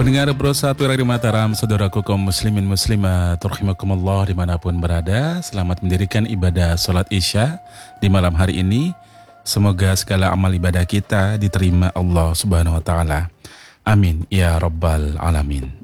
Pendengar Pro 1 Radio Mataram, saudaraku kaum muslimin muslimat, rahimakumullah dimanapun berada, selamat mendirikan ibadah sholat isya di malam hari ini. Semoga segala amal ibadah kita diterima Allah Subhanahu wa Ta'ala. Amin ya Rabbal Alamin.